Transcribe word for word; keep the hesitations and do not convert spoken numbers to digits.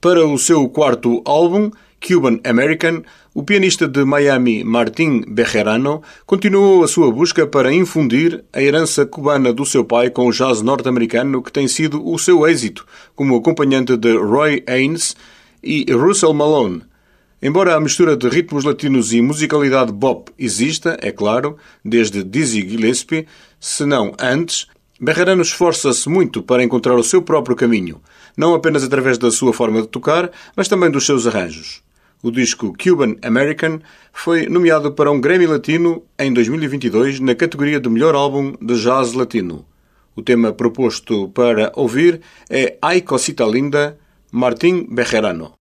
Para o seu quarto álbum, Cuban American, o pianista de Miami Martín Bejarano continuou a sua busca para infundir a herança cubana do seu pai com o jazz norte-americano que tem sido o seu êxito, como acompanhante de Roy Haynes e Russell Malone. Embora a mistura de ritmos latinos e musicalidade bop exista, é claro, desde Dizzy Gillespie, se não antes, Bejarano esforça-se muito para encontrar o seu próprio caminho, não apenas através da sua forma de tocar, mas também dos seus arranjos. O disco Cuban American foi nomeado para um Grammy Latino em dois mil e vinte e dois na categoria de melhor álbum de jazz latino. O tema proposto para ouvir é Ay Cosita Linda, Martín Bejarano.